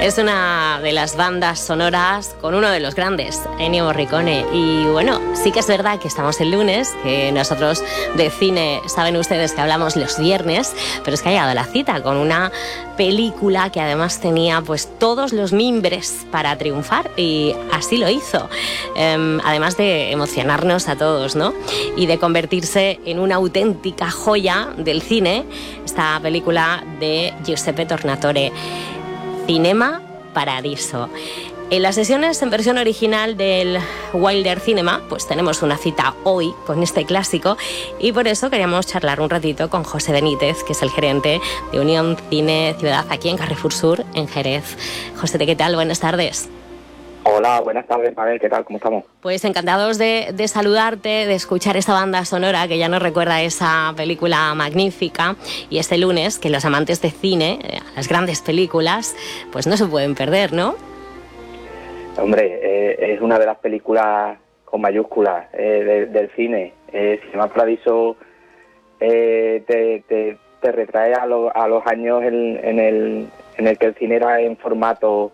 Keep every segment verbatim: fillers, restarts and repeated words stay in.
Es una de las bandas sonoras con uno de los grandes, Ennio Morricone. Y bueno, sí que es verdad que estamos el lunes, que nosotros de cine saben ustedes que hablamos los viernes, pero es que ha llegado la cita con una película que además tenía pues todos los mimbres para triunfar, y así lo hizo. Eh, además de emocionarnos a todos, ¿no? Y de convertirse en una auténtica joya del cine, esta película de Giuseppe Tornatore, Cinema Paradiso. En las sesiones en versión original del Wilder Cinema, pues tenemos una cita hoy con este clásico, y por eso queríamos charlar un ratito con José Benítez, que es el gerente de Unión Cine Ciudad aquí en Carrefour Sur, en Jerez. José, ¿qué tal? Buenas tardes. Hola, buenas tardes, Mabel, ¿qué tal? ¿Cómo estamos? Pues encantados de, de saludarte, de escuchar esta banda sonora que ya nos recuerda a esa película magnífica, y este lunes que los amantes de cine, las grandes películas, pues no se pueden perder, ¿no? Hombre, eh, es una de las películas con mayúsculas eh, de, del cine. Eh, Cinema Paradiso eh, te, te, te retrae a, lo, a los años en, en, el, en el que el cine era en formato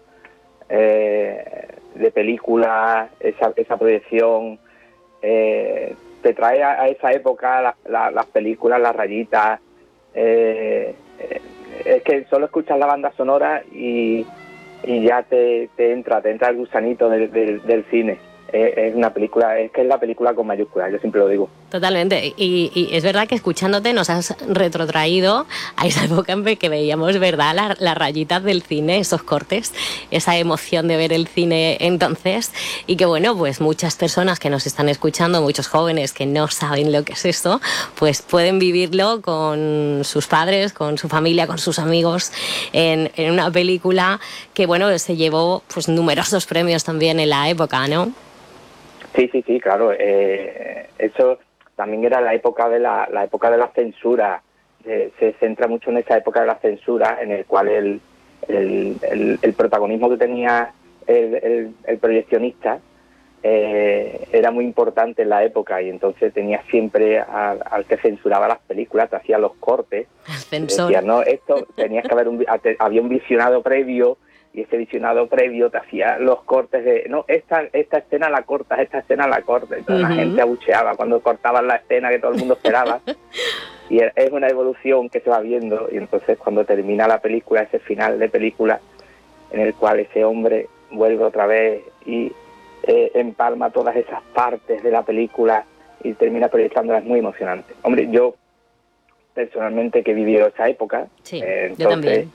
eh, de película, esa, esa proyección, eh, te trae a, a esa época la, la, las películas, las rayitas, eh, eh, es que solo escuchas la banda sonora y, y ya te, te entra, te entra el gusanito del, del, del cine. Es, es una película, es que es la película con mayúsculas, yo siempre lo digo. Totalmente, y, y es verdad que escuchándote nos has retrotraído a esa época en que veíamos, ¿verdad?, las la rayitas del cine, esos cortes, esa emoción de ver el cine entonces, y que bueno, pues muchas personas que nos están escuchando, muchos jóvenes que no saben lo que es eso, pues pueden vivirlo con sus padres, con su familia, con sus amigos, en, en una película que bueno, se llevó pues numerosos premios también en la época, ¿no? Sí, sí, sí, claro. Eh, eso también era la época de la, la época de la censura. Eh, se centra mucho en esa época de la censura, en el cual el, el, el, el protagonismo que tenía el, el, el proyeccionista eh, era muy importante en la época, y entonces tenía siempre a, al que censuraba las películas, te hacía los cortes. El censor. Decía, no, esto tenías que haber un, había un visionado previo, y ese visionado previo te hacía los cortes de, no, esta esta escena la cortas, esta escena la cortas, y toda uh-huh. La gente abucheaba cuando cortaban la escena que todo el mundo esperaba, y es una evolución que se va viendo, y entonces cuando termina la película, ese final de película, en el cual ese hombre vuelve otra vez y eh, empalma todas esas partes de la película y termina proyectándolas, muy emocionante. Hombre, yo personalmente que he vivido esa época, sí, eh, entonces, yo también.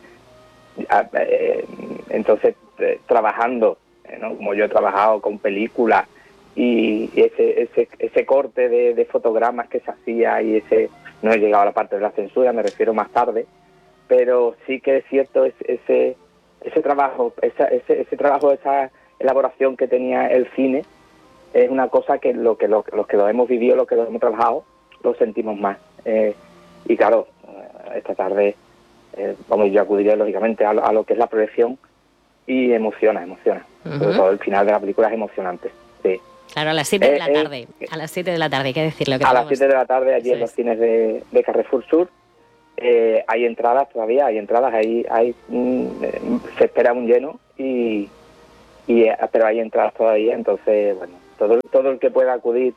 Entonces, eh, trabajando, eh, ¿no? Como yo he trabajado con películas, y ese ese ese corte de, de fotogramas que se hacía, y ese, no he llegado a la parte de la censura, me refiero más tarde, pero sí que es cierto, es, ese ese trabajo, esa, ese ese trabajo, esa elaboración que tenía el cine, es una cosa que lo que lo, los que lo hemos vivido, los que lo hemos trabajado, lo sentimos más. Eh, y claro, esta tarde Eh, vamos, yo acudiré lógicamente a lo, a lo que es la proyección, y emociona, emociona. Uh-huh. Sobre todo el final de la película es emocionante, sí. Claro, a las siete eh, de la tarde, eh, a las siete de la tarde, hay que decirlo. Que a las siete de la tarde, allí en los es. cines de, de Carrefour Sur, eh, hay entradas todavía, hay entradas, hay, hay mm, se espera un lleno, y, y pero hay entradas todavía, entonces, bueno, todo, todo el que pueda acudir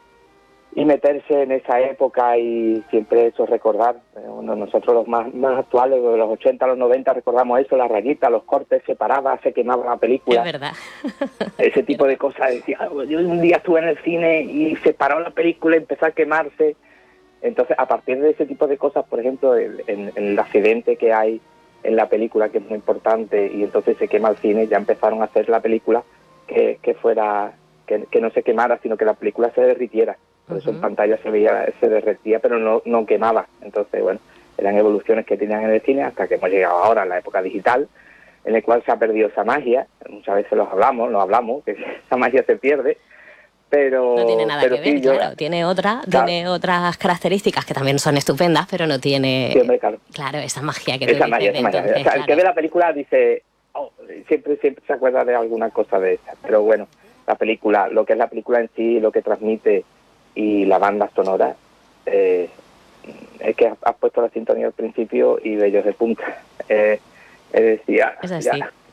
y meterse en esa época, y siempre eso recordar, bueno, nosotros los más, más actuales, de los ochenta a los noventa, recordamos eso, las rayitas, los cortes, se paraba, se quemaba la película. Es verdad. Ese tipo de cosas, decía, yo un día estuve en el cine y se paró la película y empezó a quemarse. Entonces, a partir de ese tipo de cosas, por ejemplo, el, el, el accidente que hay en la película, que es muy importante, y entonces se quema el cine, ya empezaron a hacer la película que, que fuera, que, que no se quemara, sino que la película se derritiera. Por eso uh-huh. En pantalla se veía, se derretía, pero no, no quemaba. Entonces, bueno, eran evoluciones que tenían en el cine, hasta que hemos llegado ahora a la época digital, en la cual se ha perdido esa magia. Muchas veces los hablamos, lo hablamos, que esa magia se pierde, pero... No tiene nada pero que ver, sí, yo, claro, tiene, otra, claro. tiene otras características que también son estupendas, pero no tiene, sí, hombre, claro. claro, esa magia que esa tú magia, dices. Esa magia, entonces, o sea, claro. El que ve la película dice, oh, siempre, siempre se acuerda de alguna cosa de esa, pero bueno, la película, lo que es la película en sí, lo que transmite, y la banda sonora, eh, es que has, has puesto la sintonía al principio y vellos de punta. Eh, es decir, ya, es así. ya,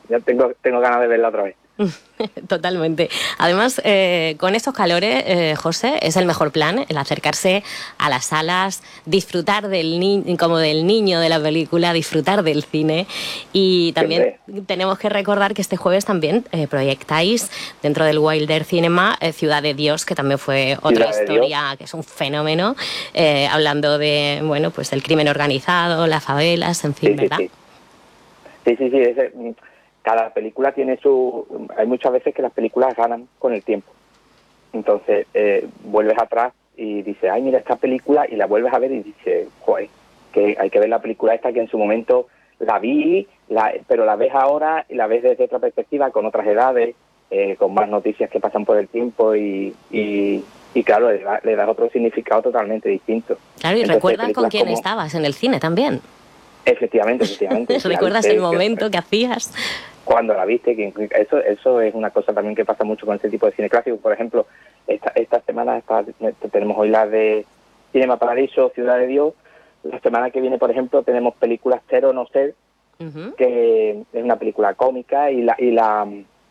ya tengo, tengo ganas de verla otra vez. Totalmente. Además, eh, con estos calores, eh, José, es el mejor plan el acercarse a las salas, disfrutar del ni- como del niño de la película, disfrutar del cine. Y también Siempre. tenemos que recordar que este jueves también eh, proyectáis dentro del Wilder Cinema eh, Ciudad de Dios, que también fue otra Ciudad historia que es un fenómeno, eh, hablando de bueno, pues del crimen organizado, las favelas, en fin, sí, ¿verdad? Sí, sí, sí, sí, sí ese, cada película tiene su... Hay muchas veces que las películas ganan con el tiempo. Entonces, eh, vuelves atrás y dices, ay, mira esta película, y la vuelves a ver y dices, joder, que hay que ver la película esta que en su momento la vi, la, pero la ves ahora y la ves desde otra perspectiva, con otras edades, eh, con más noticias que pasan por el tiempo y, y, y claro, le, da, le das otro significado totalmente distinto. Claro, y Entonces, recuerdas con quién como... estabas en el cine también. Efectivamente, efectivamente. ¿Recuerdas el momento que hacías? Cuando la viste, que eso eso es una cosa también que pasa mucho con este tipo de cine clásico. Por ejemplo, esta, esta semana esta, tenemos hoy la de Cinema Paradiso, Ciudad de Dios. La semana que viene, por ejemplo, tenemos películas Ser o No Ser, uh-huh. que es una película cómica, y la y la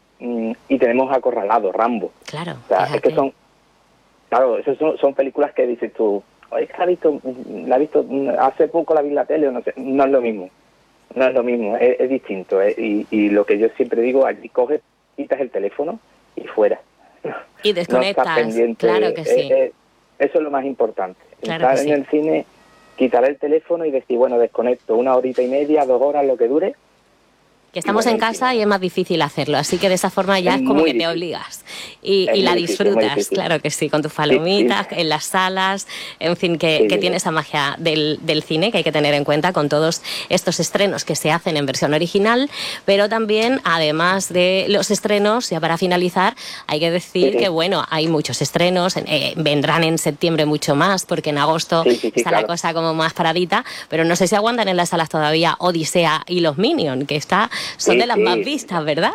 y tenemos Acorralado, Rambo. Claro. O sea, es que son, claro, esas son, son películas que dices tú, oye, la he visto, la he visto hace poco, la vi en la tele, o no sé, no es lo mismo. No es lo mismo, es, es distinto. ¿eh? Y, y lo que yo siempre digo, allí coges, quitas el teléfono y fuera. Y desconectas, no pendiente, claro que sí. Eh, eh, eso es lo más importante. Claro Estar que en sí. el cine, quitar el teléfono y decir, bueno, desconecto una horita y media, dos horas, lo que dure. Que estamos bueno, en casa y es más difícil hacerlo, así que de esa forma ya es, es como que difícil. Te obligas y, y la difícil, disfrutas, claro que sí, con tus palomitas, sí, sí. en las salas, en fin, que, sí, que sí. tiene esa magia del, del cine que hay que tener en cuenta con todos estos estrenos que se hacen en versión original, pero también, además de los estrenos, ya para finalizar, hay que decir sí, sí. que, bueno, hay muchos estrenos, eh, vendrán en septiembre mucho más, porque en agosto sí, sí, sí, está claro. la cosa como más paradita, pero no sé si aguantan en las salas todavía Odisea y los Minions, que está... Son sí, de las sí. más vistas, ¿verdad?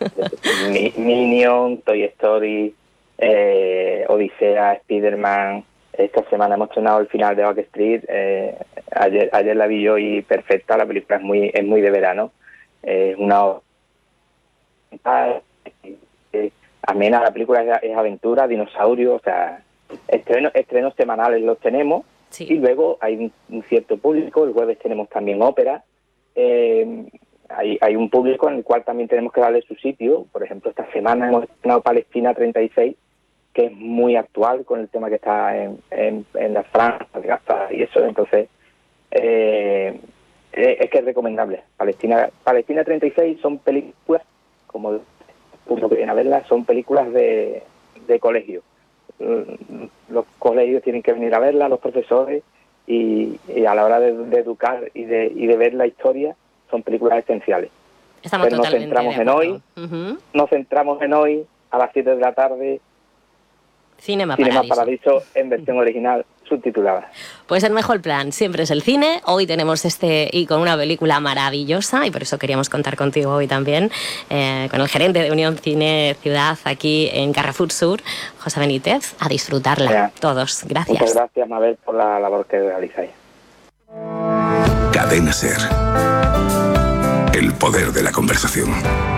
Minion, Toy Story, eh, Odisea, Spider-Man. Esta semana hemos estrenado el final de Backstreet. Eh, ayer, ayer la vi yo y perfecta. La película es muy, es muy de verano. Es eh, una eh, amena. La película es, es aventura, dinosaurio. O sea, estrenos, estrenos semanales los tenemos. Sí. Y luego hay un, un cierto público. El jueves tenemos también ópera. Eh, Hay, hay un público en el cual también tenemos que darle su sitio. Por ejemplo, esta semana hemos estrenado Palestina treinta y seis, que es muy actual con el tema que está en, en, en la franja de Gaza y eso. Entonces, eh, es que es recomendable. Palestina Palestina treinta y seis son películas, como el punto que viene a verlas, son películas de, de colegio. Los colegios tienen que venir a verlas, los profesores, y, y a la hora de, de educar y de, y de ver la historia, son películas esenciales. Estamos Pero nos centramos en hoy, uh-huh. nos centramos en hoy, a las siete de la tarde, Cinema, Cinema Paradiso. Paradiso en versión original, subtitulada. Pues el mejor plan siempre es el cine. Hoy tenemos este y con una película maravillosa, y por eso queríamos contar contigo hoy también, eh, con el gerente de Unión Cine Ciudad aquí en Carrefour Sur, José Benítez, a disfrutarla. Ya. Todos. Gracias. Muchas gracias, Mabel, por la labor que realizáis. Cadena SER. El poder de la conversación.